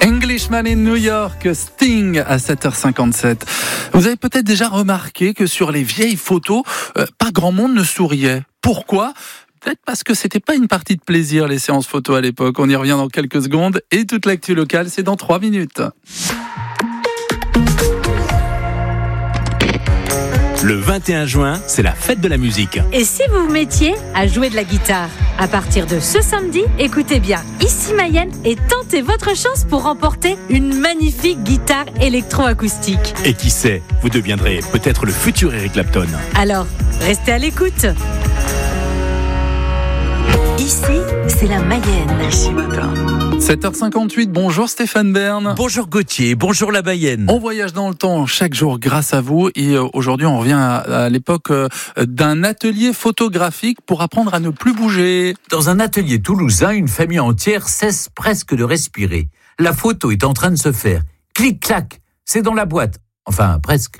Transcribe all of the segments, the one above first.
Englishman in New York, Sting à 7h57. Vous avez peut-être déjà remarqué que sur les vieilles photos, pas grand monde ne souriait. Pourquoi ? Peut-être parce que c'était pas une partie de plaisir, les séances photos à l'époque. On y revient dans quelques secondes. Et toute l'actu locale, c'est dans 3 minutes. Le 21 juin, c'est la fête de la musique. Et si vous vous mettiez à jouer de la guitare ? À partir de ce samedi, écoutez bien, ici Mayenne, et tentez votre chance pour remporter une magnifique guitare électroacoustique. Et qui sait, vous deviendrez peut-être le futur Eric Clapton. Alors, restez à l'écoute. Ici, c'est la Mayenne. Ici matin. 7h58, bonjour Stéphane Bern. Bonjour Gauthier, bonjour la Mayenne. On voyage dans le temps chaque jour grâce à vous et aujourd'hui on revient à l'époque d'un atelier photographique pour apprendre à ne plus bouger. Dans un atelier toulousain, une famille entière cesse presque de respirer. La photo est en train de se faire. Clic-clac, c'est dans la boîte. Enfin, presque.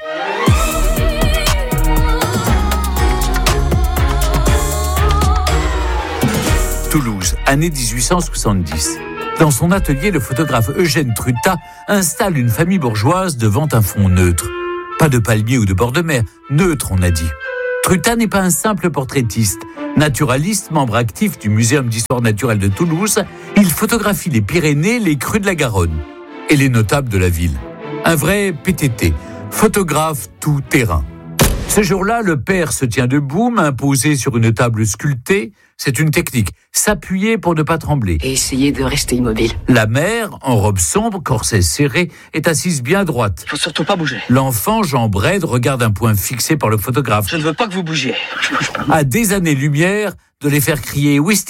Toulouse, année 1870. Dans son atelier, le photographe Eugène Trutat installe une famille bourgeoise devant un fond neutre. Pas de palmier ou de bord de mer, neutre on a dit. Trutat n'est pas un simple portraitiste. Naturaliste, membre actif du Muséum d'histoire naturelle de Toulouse, il photographie les Pyrénées, les crues de la Garonne et les notables de la ville. Un vrai PTT, photographe tout terrain. Ce jour-là, le père se tient debout, main posée sur une table sculptée. C'est une technique, s'appuyer pour ne pas trembler. Et essayer de rester immobile. La mère, en robe sombre, corset serré, est assise bien droite. Faut surtout pas bouger. L'enfant, jambes raides, regarde un point fixé par le photographe. Je ne veux pas que vous bougiez. Je bouge pas. À des années-lumière de les faire crier « Ouistiti ».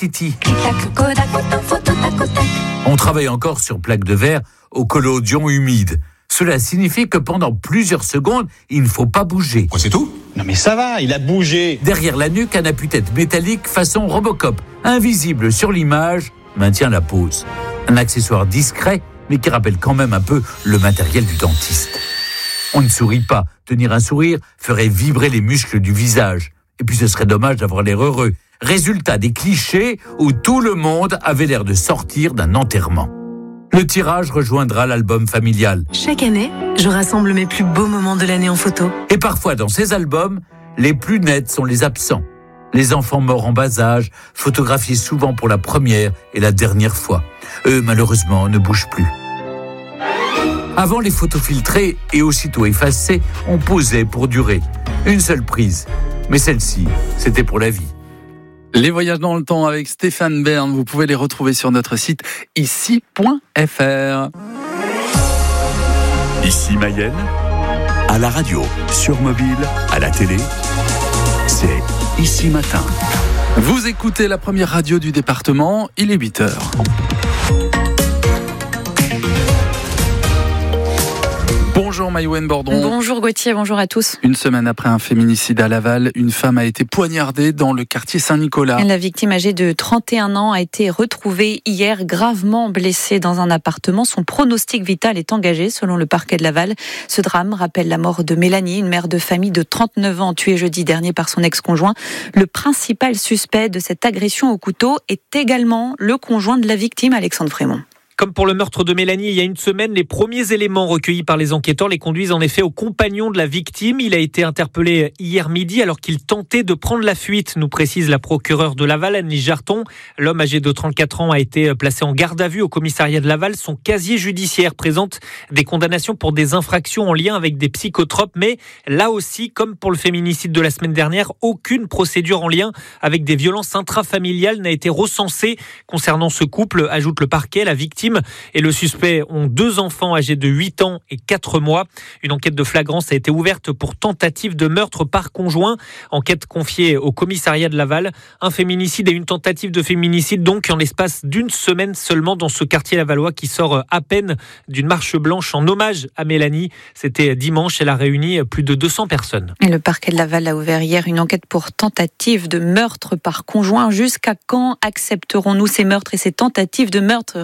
On travaille encore sur plaque de verre au collodion humide. Cela signifie que pendant plusieurs secondes, il ne faut pas bouger. Quoi, c'est tout ? Non mais ça va, il a bougé. Derrière la nuque, un appui-tête métallique façon Robocop, invisible sur l'image, maintient la pose. Un accessoire discret, mais qui rappelle quand même un peu le matériel du dentiste. On ne sourit pas. Tenir un sourire ferait vibrer les muscles du visage. Et puis ce serait dommage d'avoir l'air heureux. Résultat des clichés où tout le monde avait l'air de sortir d'un enterrement. Le tirage rejoindra l'album familial. Chaque année, je rassemble mes plus beaux moments de l'année en photo. Et parfois, dans ces albums, les plus nets sont les absents. Les enfants morts en bas âge, photographiés souvent pour la première et la dernière fois. Eux, malheureusement, ne bougent plus. Avant, les photos filtrées et aussitôt effacées, on posait pour durer. Une seule prise. Mais celle-ci, c'était pour la vie. Les voyages dans le temps avec Stéphane Bern, vous pouvez les retrouver sur notre site ici.fr. Ici Mayenne, à la radio, sur mobile, à la télé, c'est Ici Matin. Vous écoutez la première radio du département, il est 8h. Bonjour Maïwen Bordon. Bonjour Gauthier, bonjour à tous. Une semaine après un féminicide à Laval, une femme a été poignardée dans le quartier Saint-Nicolas. La victime âgée de 31 ans a été retrouvée hier gravement blessée dans un appartement. Son pronostic vital est engagé selon le parquet de Laval. Ce drame rappelle la mort de Mélanie, une mère de famille de 39 ans tuée jeudi dernier par son ex-conjoint. Le principal suspect de cette agression au couteau est également le conjoint de la victime, Alexandre Frémont. Comme pour le meurtre de Mélanie il y a une semaine, les premiers éléments recueillis par les enquêteurs les conduisent en effet au compagnon de la victime. Il a été interpellé hier midi alors qu'il tentait de prendre la fuite, nous précise la procureure de Laval, Anne-Lise Jarton. L'homme âgé de 34 ans a été placé en garde à vue au commissariat de Laval. Son casier judiciaire présente des condamnations pour des infractions en lien avec des psychotropes. Mais là aussi, comme pour le féminicide de la semaine dernière, aucune procédure en lien avec des violences intrafamiliales n'a été recensée concernant ce couple, ajoute le parquet. La victime et le suspect ont 2 enfants âgés de 8 ans et 4 mois. Une enquête de flagrance a été ouverte pour tentative de meurtre par conjoint. Enquête confiée au commissariat de Laval. Un féminicide et une tentative de féminicide donc en l'espace d'une semaine seulement dans ce quartier lavallois qui sort à peine d'une marche blanche en hommage à Mélanie. C'était dimanche, elle a réuni plus de 200 personnes. Et le parquet de Laval a ouvert hier une enquête pour tentative de meurtre par conjoint. Jusqu'à quand accepterons-nous ces meurtres et ces tentatives de meurtre ? Réagit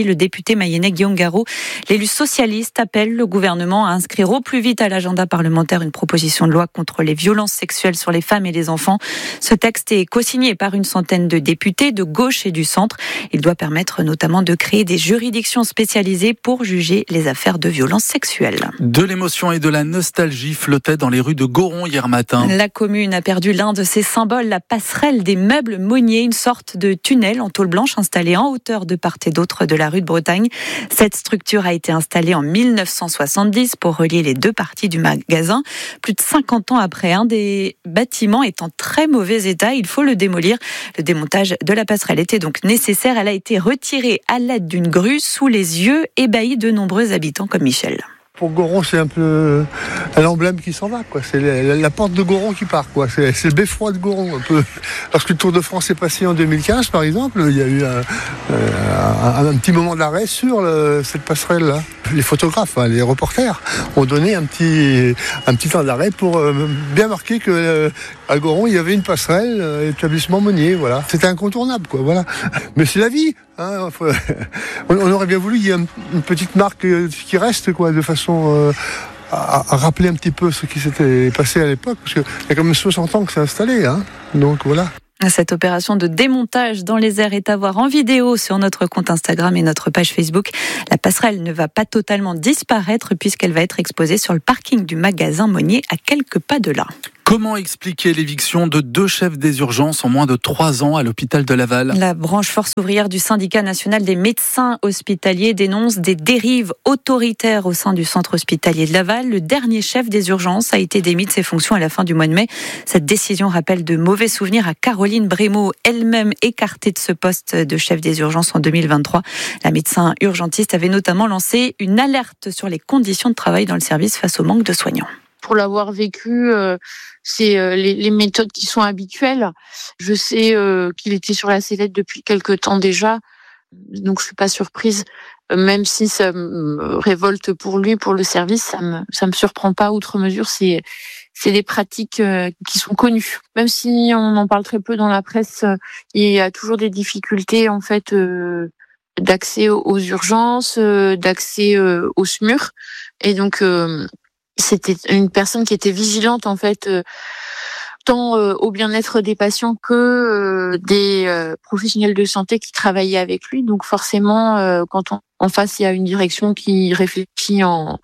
le député mayennais Guillaume Garot. L'élu socialiste appelle le gouvernement à inscrire au plus vite à l'agenda parlementaire une proposition de loi contre les violences sexuelles sur les femmes et les enfants. Ce texte est co-signé par une centaine de députés de gauche et du centre. Il doit permettre notamment de créer des juridictions spécialisées pour juger les affaires de violences sexuelles. De l'émotion et de la nostalgie flottaient dans les rues de Goron hier matin. La commune a perdu l'un de ses symboles, la passerelle des meubles Monnier, une sorte de tunnel en tôle blanche installé en hauteur de part et d'autre de la rue de Bretagne. Cette structure a été installée en 1970 pour relier les deux parties du magasin. Plus de 50 ans après, un des bâtiments est en très mauvais état. Il faut le démolir. Le démontage de la passerelle était donc nécessaire. Elle a été retirée à l'aide d'une grue sous les yeux ébahis de nombreux habitants comme Michel. Pour Goron, c'est un peu un emblème qui s'en va, quoi. C'est la porte de Goron qui part, quoi. C'est le beffroi de Goron, un peu. Lorsque le Tour de France est passé en 2015, par exemple, il y a eu un petit moment d'arrêt sur cette passerelle-là. Les photographes, les reporters, ont donné un petit temps d'arrêt pour bien marquer que à Goron, il y avait une passerelle, établissement Monnier, voilà. C'était incontournable, quoi, voilà. Mais c'est la vie. On aurait bien voulu qu'il y ait une petite marque qui reste, quoi, de façon à rappeler un petit peu ce qui s'était passé à l'époque, parce qu'il y a quand même 60 ans que c'est installé, hein. Donc voilà. Cette opération de démontage dans les airs est à voir en vidéo sur notre compte Instagram et notre page Facebook. La passerelle ne va pas totalement disparaître puisqu'elle va être exposée sur le parking du magasin Monnier à quelques pas de là. Comment expliquer l'éviction de 2 chefs des urgences en moins de 3 ans à l'hôpital de Laval ? La branche force ouvrière du syndicat national des médecins hospitaliers dénonce des dérives autoritaires au sein du centre hospitalier de Laval. Le dernier chef des urgences a été démis de ses fonctions à la fin du mois de mai. Cette décision rappelle de mauvais souvenirs à Caroline Brémaud, elle-même écartée de ce poste de chef des urgences en 2023. La médecin urgentiste avait notamment lancé une alerte sur les conditions de travail dans le service face au manque de soignants. Pour l'avoir vécu, c'est les méthodes qui sont habituelles. Je sais qu'il était sur la sellette depuis quelque temps déjà, donc je suis pas surprise. Même si ça me révolte pour lui, pour le service, ça me surprend pas outre mesure. C'est des pratiques qui sont connues. Même si on en parle très peu dans la presse, il y a toujours des difficultés en fait d'accès aux urgences, d'accès au SMUR, et donc c'était une personne qui était vigilante en fait, tant au bien-être des patients que des professionnels de santé qui travaillaient avec lui. Donc forcément, quand en face il y a une direction qui réfléchit en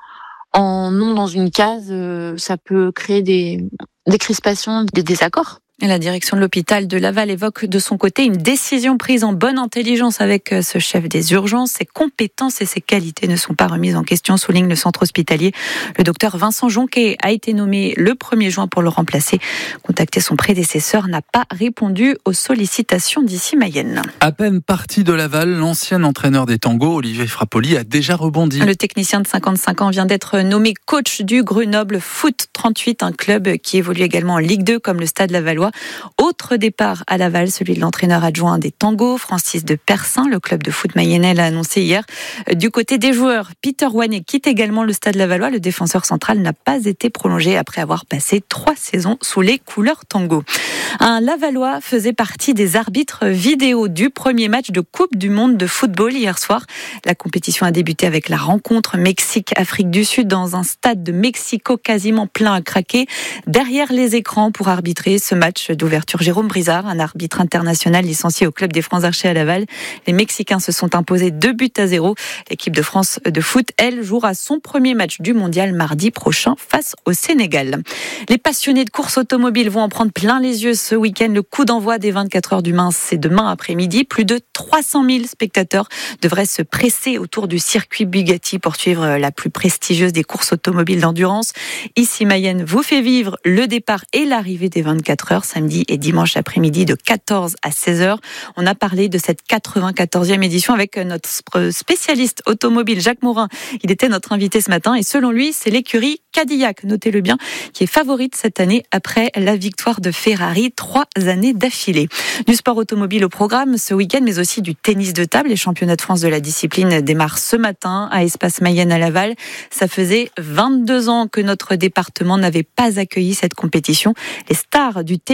non dans une case, ça peut créer des crispations, des désaccords. Et la direction de l'hôpital de Laval évoque de son côté une décision prise en bonne intelligence avec ce chef des urgences. Ses compétences et ses qualités ne sont pas remises en question, souligne le centre hospitalier. Le docteur Vincent Jonquet a été nommé le 1er juin pour le remplacer. Contacté, son prédécesseur n'a pas répondu aux sollicitations d'Issy Mayenne. À peine parti de Laval, l'ancien entraîneur des tangos, Olivier Frappoli, a déjà rebondi. Le technicien de 55 ans vient d'être nommé coach du Grenoble Foot 38, un club qui évolue également en Ligue 2 comme le Stade Lavallois. Autre départ à Laval, celui de l'entraîneur adjoint des tangos, Francis de Persin. Le club de foot mayennais l'a annoncé hier. Du côté des joueurs, Peter Wanet quitte également le Stade Lavallois. Le défenseur central n'a pas été prolongé après avoir passé 3 saisons sous les couleurs tango. Un Lavallois faisait partie des arbitres vidéo du premier match de Coupe du Monde de football hier soir. La compétition a débuté avec la rencontre Mexique-Afrique du Sud dans un stade de Mexico quasiment plein à craquer. Derrière les écrans pour arbitrer ce match d'ouverture, Jérôme Brizard, un arbitre international licencié au club des Francs-Archers à Laval. Les Mexicains se sont imposés 2-0. L'équipe de France de foot, elle, jouera son premier match du mondial mardi prochain face au Sénégal. Les passionnés de course automobile vont en prendre plein les yeux ce week-end. Le coup d'envoi des 24 heures du Mans, c'est demain après-midi. Plus de 300 000 spectateurs devraient se presser autour du circuit Bugatti pour suivre la plus prestigieuse des courses automobiles d'endurance. Issy Mayenne vous fait vivre le départ et l'arrivée des 24 heures samedi et dimanche après-midi de 14 à 16h. On a parlé de cette 94e édition avec notre spécialiste automobile Jacques Morin. Il était notre invité ce matin et selon lui, c'est l'écurie Cadillac, notez-le bien, qui est favorite cette année après la victoire de Ferrari 3 années d'affilée. Du sport automobile au programme ce week-end, mais aussi du tennis de table. Les championnats de France de la discipline démarrent ce matin à Espace Mayenne à Laval. Ça faisait 22 ans que notre département n'avait pas accueilli cette compétition. Les stars du tennis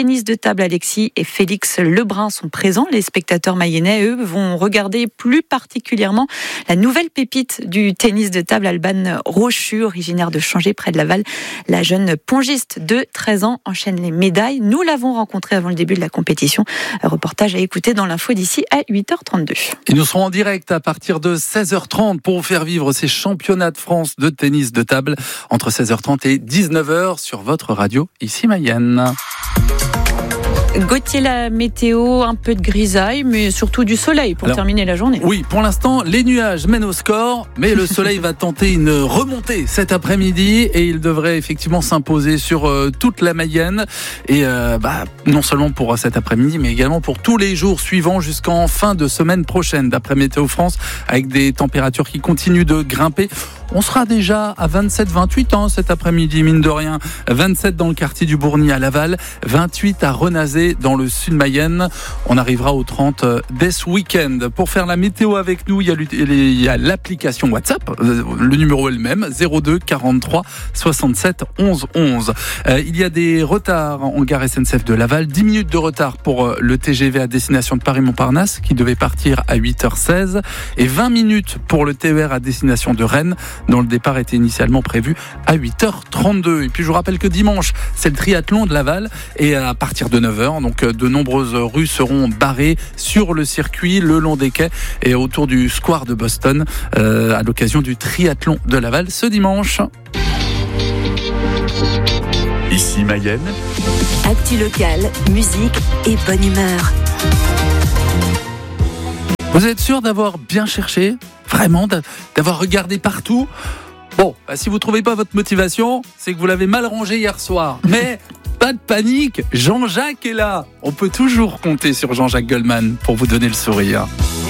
tennis de table, Alexis et Félix Lebrun sont présents. Les spectateurs mayennais, eux, vont regarder plus particulièrement la nouvelle pépite du tennis de table, Alban Rochu, originaire de Changé près de Laval. La jeune pongiste de 13 ans enchaîne les médailles. Nous l'avons rencontrée avant le début de la compétition. Un reportage à écouter dans l'info d'ici à 8h32. Et nous serons en direct à partir de 16h30 pour vous faire vivre ces championnats de France de tennis de table entre 16h30 et 19h sur votre radio, ici Mayenne. Gauthier, la météo, un peu de grisaille, mais surtout du soleil pour terminer la journée. Oui, pour l'instant, les nuages mènent au score, mais le soleil va tenter une remontée cet après-midi et il devrait effectivement s'imposer sur toute la Mayenne. Et non seulement pour cet après-midi, mais également pour tous les jours suivants jusqu'en fin de semaine prochaine, d'après Météo France, avec des températures qui continuent de grimper. On sera déjà à 27-28 cet après-midi, mine de rien. 27 dans le quartier du Bourgny à Laval, 28 à Renazé dans le sud Mayenne. On arrivera aux 30 dès ce week-end. Pour faire la météo avec nous, il y a l'application WhatsApp. Le numéro est le même, 02 43 67 11 11. Il y a des retards en gare SNCF de Laval. 10 minutes de retard pour le TGV à destination de Paris-Montparnasse qui devait partir à 8h16 et 20 minutes pour le TER à destination de Rennes, dont le départ était initialement prévu à 8h32. Et puis je vous rappelle que dimanche, c'est le triathlon de Laval et à partir de 9h, donc de nombreuses rues seront barrées sur le circuit, le long des quais et autour du square de Boston à l'occasion du triathlon de Laval ce dimanche. Ici Mayenne. Actu locale, musique et bonne humeur. Vous êtes sûr d'avoir bien cherché ? Vraiment, d'avoir regardé partout ? Bon, si vous ne trouvez pas votre motivation, c'est que vous l'avez mal rangé hier soir. Mais pas de panique, Jean-Jacques est là. On peut toujours compter sur Jean-Jacques Goldman pour vous donner le sourire.